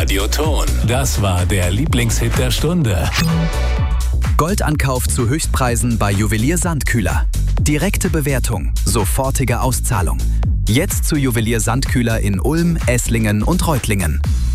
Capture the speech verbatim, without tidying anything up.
Radioton. Das war der Lieblingshit der Stunde. Goldankauf zu Höchstpreisen bei Juwelier Sandkühler. Direkte Bewertung, sofortige Auszahlung. Jetzt zu Juwelier Sandkühler in Ulm, Esslingen und Reutlingen.